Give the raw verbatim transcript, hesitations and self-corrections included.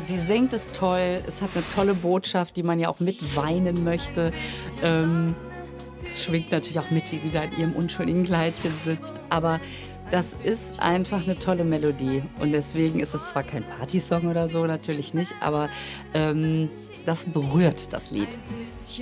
sie singt es toll, es hat 'ne tolle Botschaft, die man ja auch mitweinen möchte. Ähm, es schwingt natürlich auch mit, wie sie da in ihrem unschuldigen Kleidchen sitzt, aber das ist einfach 'ne tolle Melodie und deswegen ist es zwar kein Partysong oder so, natürlich nicht, aber, ähm, das berührt, das Lied.